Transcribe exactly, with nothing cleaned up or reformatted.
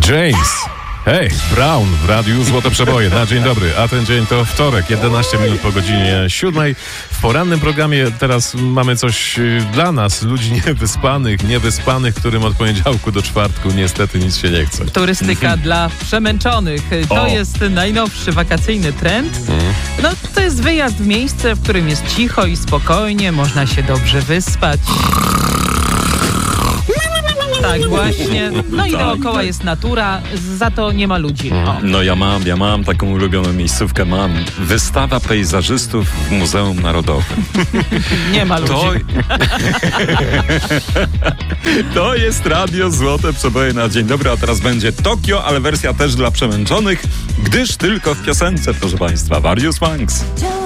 James. Hej, Brown w Radiu Złote Przeboje. Na dzień dobry, a ten dzień to wtorek, jedenaście minut po godzinie siódmej. W porannym programie teraz mamy coś dla nas, ludzi niewyspanych, niewyspanych, którym od poniedziałku do czwartku niestety nic się nie chce. Turystyka dla przemęczonych. To O. jest najnowszy wakacyjny trend. No, to jest wyjazd w miejsce, w którym jest cicho i spokojnie, można się dobrze wyspać. Tak, właśnie. No i Tak, dookoła tak. jest natura, za to nie ma ludzi. O. No ja mam, ja mam taką ulubioną miejscówkę, mam. Wystawa pejzażystów w Muzeum Narodowym. Nie ma ludzi. To, to jest Radio Złote Przeboje na dzień dobry, a teraz będzie Tokio, ale wersja też dla przemęczonych, gdyż tylko w piosence, proszę Państwa, Various Funks.